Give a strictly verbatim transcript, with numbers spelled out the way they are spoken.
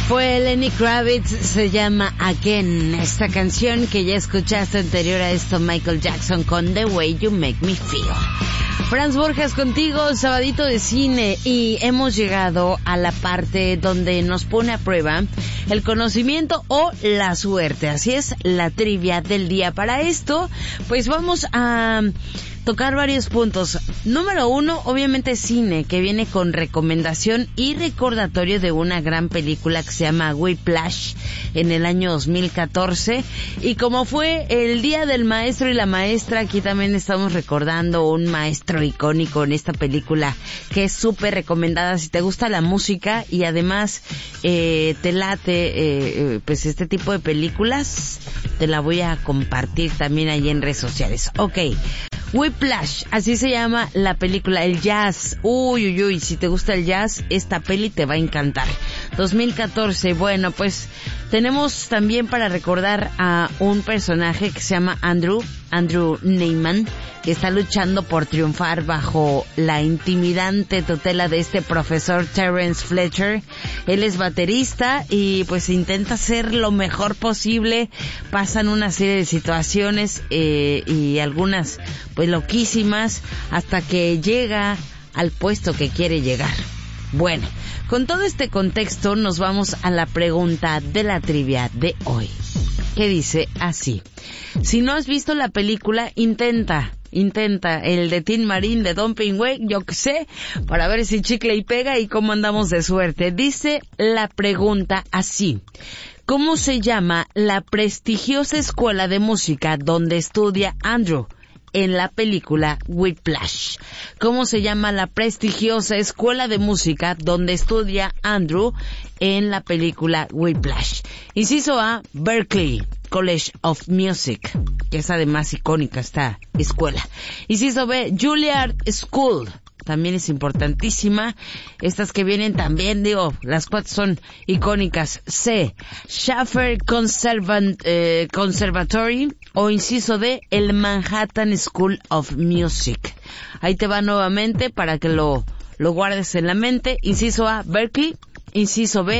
Fue Lenny Kravitz, se llama Again, esta canción que ya escuchaste anterior a esto, Michael Jackson con The Way You Make Me Feel. Franz Borjas contigo, sabadito de cine, y hemos llegado a la parte donde nos pone a prueba el conocimiento o la suerte, así es, la trivia del día. Para esto, pues vamos a tocar varios puntos. Número uno, obviamente cine, que viene con recomendación y recordatorio de una gran película que se llama Whiplash en el año dos mil catorce. Y como fue el Día del Maestro y la Maestra, aquí también estamos recordando un maestro icónico en esta película que es súper recomendada si te gusta la música y además eh, te late eh, pues este tipo de películas. Te la voy a compartir también ahí en redes sociales. Ok. Whiplash, así se llama la película, el jazz. Uy, uy, uy, si te gusta el jazz, esta peli te va a encantar. dos mil catorce, bueno, pues tenemos también para recordar a un personaje que se llama Andrew, Andrew Neyman, que está luchando por triunfar bajo la intimidante tutela de este profesor Terence Fletcher. Él es baterista y pues intenta hacer lo mejor posible. Pasan una serie de situaciones eh, y algunas pues loquísimas hasta que llega al puesto que quiere llegar. Bueno, con todo este contexto nos vamos a la pregunta de la trivia de hoy, que dice así: si no has visto la película, intenta, intenta el de Tin Marín de Don Pingüe, yo que sé, para ver si chicle y pega y cómo andamos de suerte. Dice la pregunta así: ¿cómo se llama la prestigiosa escuela de música donde estudia Andrew en la película Whiplash? ¿Cómo se llama la prestigiosa escuela de música donde estudia Andrew en la película Whiplash? Inciso A, Berklee College of Music, que es además icónica esta escuela. Inciso B, Juilliard School, también es importantísima. Estas que vienen también, digo, las cuatro son icónicas. C, Shaffer Conservan, eh, Conservatory, o inciso D, el Manhattan School of Music. Ahí te va nuevamente para que lo, lo guardes en la mente. Inciso A, Berklee. Inciso B,